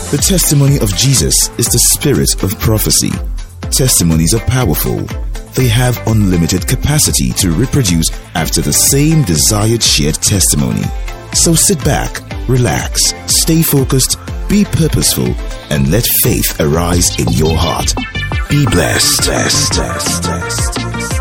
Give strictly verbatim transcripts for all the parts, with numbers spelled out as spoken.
The testimony of Jesus is the spirit of prophecy. Testimonies are powerful. They have unlimited capacity to reproduce after the same desired shared testimony. So sit back, relax, stay focused, be purposeful, and let faith arise in your heart. Be blessed. blessed, blessed, blessed.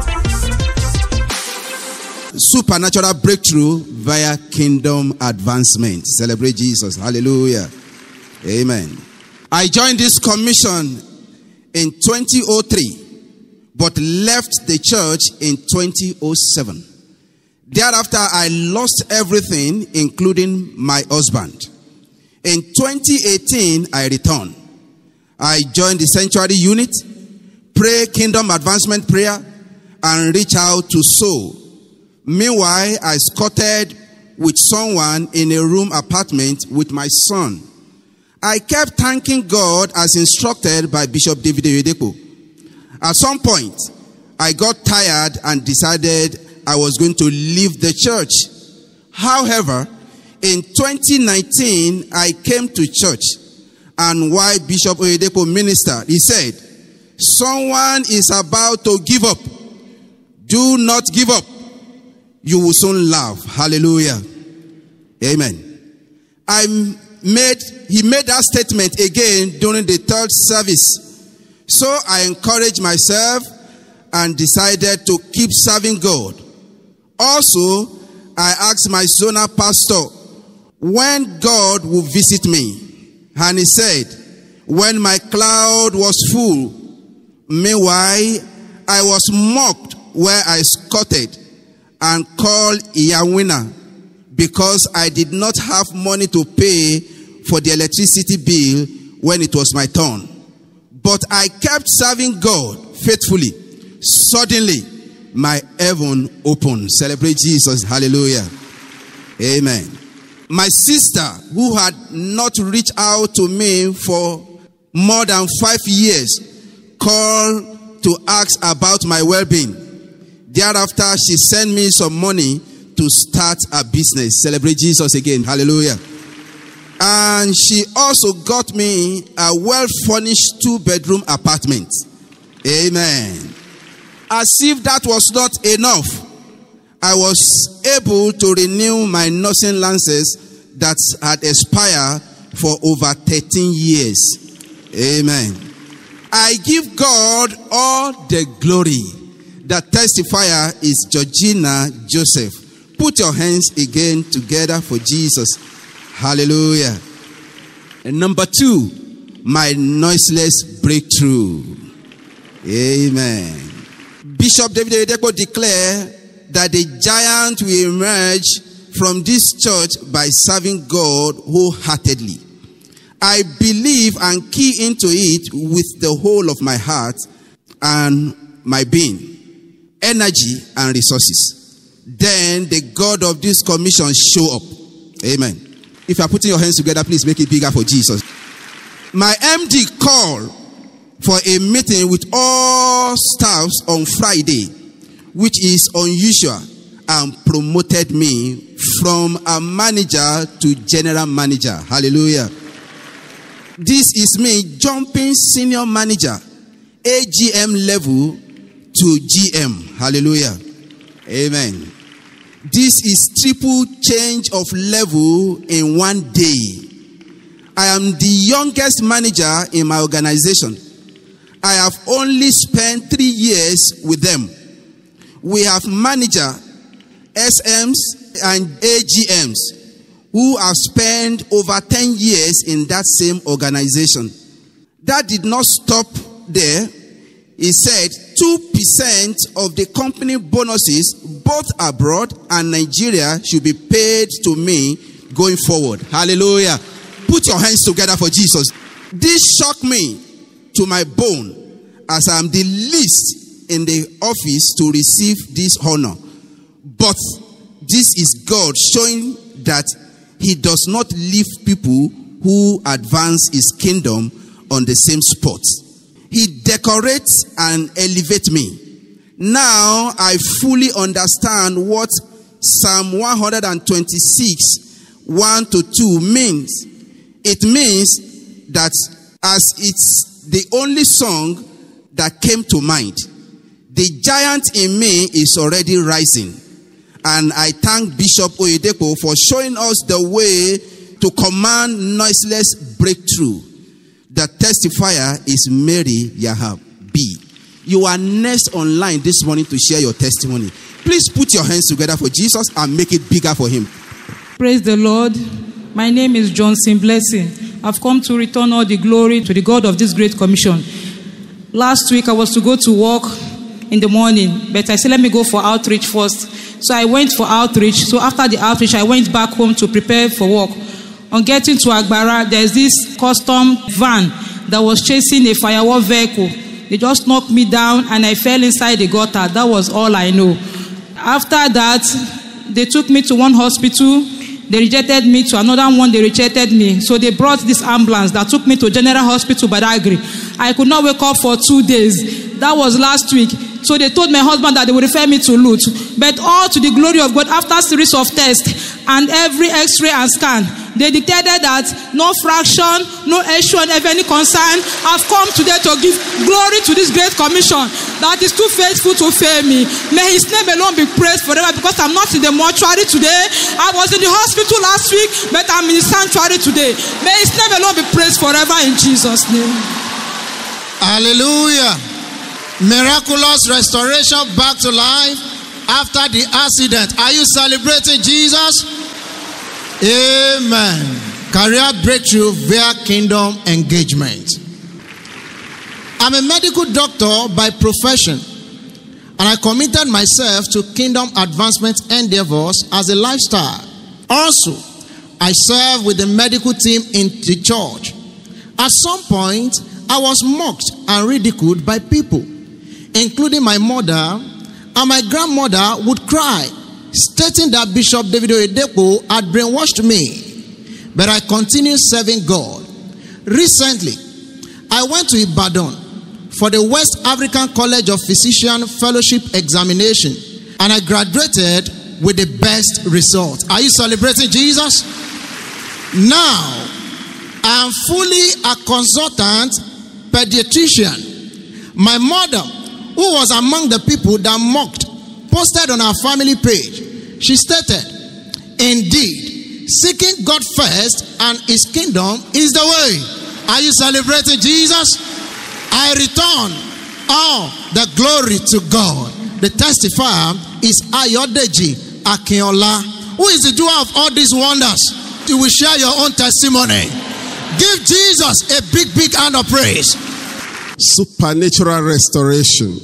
Supernatural breakthrough via kingdom advancement. Celebrate Jesus. Hallelujah. Amen. I joined this commission in twenty oh three, but left the church in twenty oh seven. Thereafter, I lost everything, including my husband. In twenty eighteen, I returned. I joined the sanctuary unit, pray kingdom advancement prayer, and reach out to soul. Meanwhile, I squatted with someone in a room apartment with my son. I kept thanking God as instructed by Bishop David Oyedepo. At some point, I got tired and decided I was going to leave the church. However, in twenty nineteen, I came to church, and while Bishop Oyedepo ministered, he said, "Someone is about to give up. Do not give up. You will soon laugh." Hallelujah. Amen. I made, he made that statement again during the third service. So I encouraged myself and decided to keep serving God. Also, I asked my zonal pastor when God would visit me. And he said, when my cloud was full. Meanwhile, I was mocked where I squatted and called Iyawina because I did not have money to pay for the electricity bill when it was my turn. But I kept serving God faithfully. Suddenly, my heaven opened. Celebrate Jesus. Hallelujah. Amen. My sister, who had not reached out to me for more than five years, called to ask about my well-being. Thereafter, she sent me some money to start a business. Celebrate Jesus again. Hallelujah. And she also got me a well-furnished two-bedroom apartment. Amen. As if that was not enough, I was able to renew my nursing license that had expired for over thirteen years. Amen. I give God all the glory. The testifier is Georgina Joseph. Put your hands again together for Jesus. Hallelujah. And number two, my noiseless breakthrough. Amen. Bishop David Oyedepo declared that the giant will emerge from this church by serving God wholeheartedly. I believe and key into it with the whole of my heart and my being, energy and resources. Then the God of this commission show up. Amen. If you are putting your hands together, please make it bigger for Jesus. My M D called for a meeting with all staffs on Friday, which is unusual, and promoted me from a manager to general manager. Hallelujah. This is me jumping senior manager, A G M level to G M. Hallelujah. Amen. This is triple change of level in one day. I am the youngest manager in my organization. I have only spent three years with them. We have manager, S Ms, and A G Ms who have spent over ten years in that same organization. That did not stop there. He said two percent of the company bonuses, both abroad and Nigeria, should be paid to me going forward. Hallelujah. Put your hands together for Jesus. This shocked me to my bone, as I am the least in the office to receive this honor. But this is God showing that he does not leave people who advance his kingdom on the same spot. He decorates and elevates me. Now I fully understand what Psalm one twenty-six, one to two means. It means that as it's the only song that came to mind, the giant in me is already rising. And I thank Bishop Oyedepo for showing us the way to command noiseless breakthrough. The testifier is Mary Yahab B. You are next online this morning to share your testimony. Please put your hands together for Jesus and make it bigger for him. Praise the Lord. My name is Johnson Blessing. I've come to return all the glory to the God of this great commission. Last week I was to go to work in the morning, but I said let me go for outreach first. So I went for outreach. So after the outreach, I went back home to prepare for work. On getting to Agbara, there's this custom van that was chasing a firewall vehicle. They just knocked me down and I fell inside the gutter. That was all I know. After that, they took me to one hospital. They rejected me. To another one, they rejected me. So they brought this ambulance that took me to General Hospital Badagry. I could not wake up for two days. That was last week. So they told my husband that they would refer me to Lut. But all to the glory of God, after a series of tests and every x-ray and scan, they dictated that no fraction, no issue of any concern. I've come today to give glory to this great commission that is too faithful to fail me. May his name alone be praised forever, because I'm not in the mortuary today. I was in the hospital last week, but I'm in the sanctuary today. May his name alone be praised forever in Jesus' name. Hallelujah. Miraculous restoration back to life after the accident. Are you celebrating Jesus? Amen. Career breakthrough via kingdom engagement. I'm a medical doctor by profession, and I committed myself to kingdom advancement endeavors as a lifestyle. Also, I serve with the medical team in the church. At some point, I was mocked and ridiculed by people, including my mother, and my grandmother would cry, stating that Bishop David Oyedepo had brainwashed me. But I continued serving God. Recently, I went to Ibadan for the West African College of Physician Fellowship examination, and I graduated with the best result. Are you celebrating Jesus? Now, I am fully a consultant pediatrician. My mother, who was among the people that mocked, posted on our family page. She stated, indeed, seeking God first and his kingdom is the way. Are you celebrating Jesus? I return all the glory to God. The testifier is Ayodeji Akinola, who is the doer of all these wonders. You will share your own testimony. Give Jesus a big, big hand of praise. Supernatural restoration.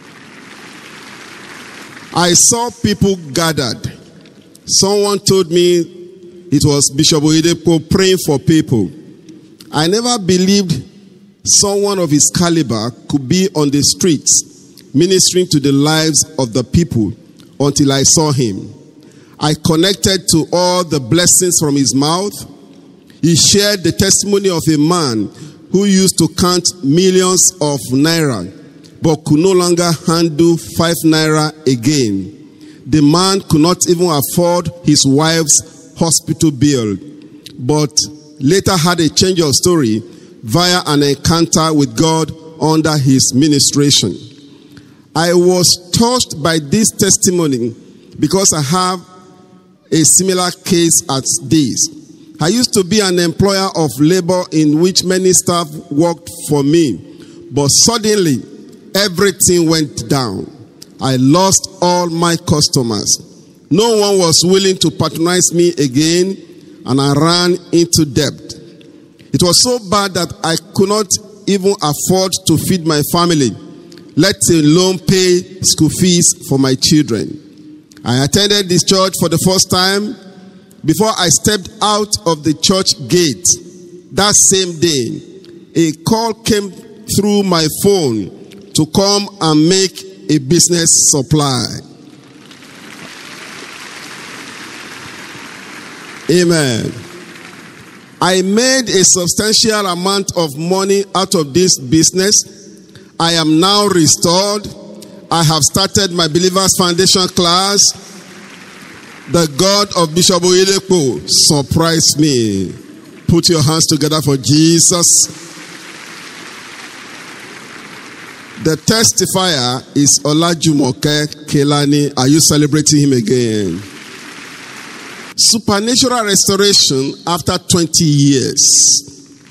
I saw people gathered. Someone told me it was Bishop Oyedepo praying for people. I never believed someone of his caliber could be on the streets ministering to the lives of the people until I saw him. I connected to all the blessings from his mouth. He shared the testimony of a man who used to count millions of naira but could no longer handle five naira again. The man could not even afford his wife's hospital bill, but later had a change of story via an encounter with God under his ministration. I was touched by this testimony because I have a similar case as this. I used to be an employer of labor in which many staff worked for me, but suddenly everything went down. I lost all my customers. No one was willing to patronize me again, and I ran into debt. It was so bad that I could not even afford to feed my family, let alone pay school fees for my children. I attended this church for the first time. Before I stepped out of the church gate that same day, a call came through my phone to come and make a business supply. Amen. I made a substantial amount of money out of this business. I am now restored. I have started my Believers Foundation class. The God of Bishop Oyedepo surprised me. Put your hands together for Jesus. The testifier is Olajumoke Kelani. Are you celebrating him again? Supernatural restoration after twenty years.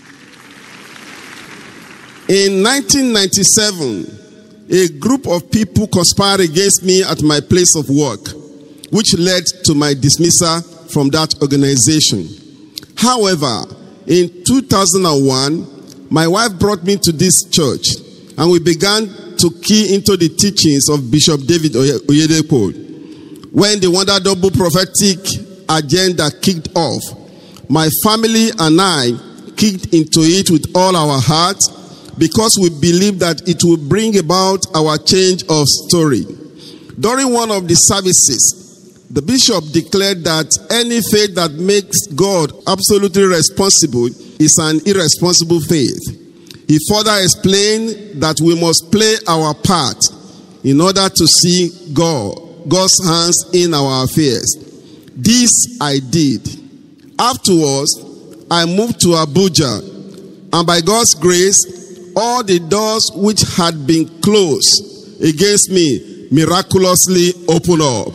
In nineteen ninety-seven, a group of people conspired against me at my place of work, which led to my dismissal from that organization. However, in two thousand one, my wife brought me to this church, and we began to key into the teachings of Bishop David Oyedepo. When the Wonder Double prophetic agenda kicked off, my family and I kicked into it with all our hearts, because we believe that it will bring about our change of story. During one of the services, the bishop declared that any faith that makes God absolutely responsible is an irresponsible faith. He further explained that we must play our part in order to see God, God's hands in our affairs. This I did. Afterwards, I moved to Abuja, and by God's grace, all the doors which had been closed against me miraculously opened up.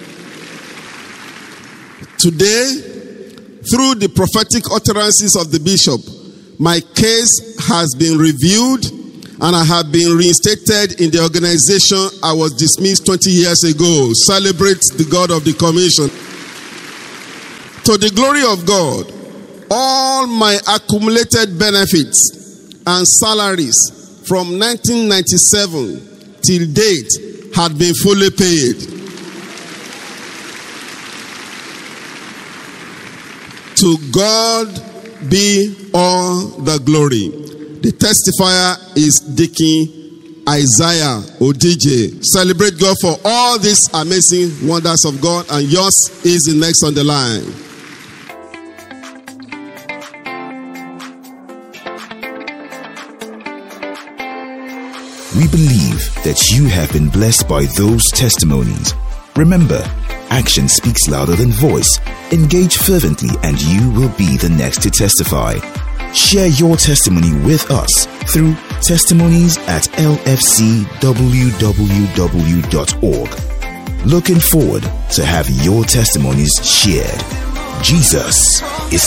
Today, through the prophetic utterances of the bishop, my case has been reviewed, and I have been reinstated in the organization I was dismissed twenty years ago. Celebrate the God of the commission. To the glory of God, all my accumulated benefits and salaries from nineteen ninety-seven till date had been fully paid. To God be all the glory. The testifier is Deacon Isaiah Odije. Celebrate God for all these amazing wonders of God, and yours is the next on the line. We believe that you have been blessed by those testimonies. Remember, action speaks louder than voice. Engage fervently and you will be the next to testify. Share your testimony with us through testimonies at l f c w w w dot org. Looking forward to have your testimonies shared. Jesus is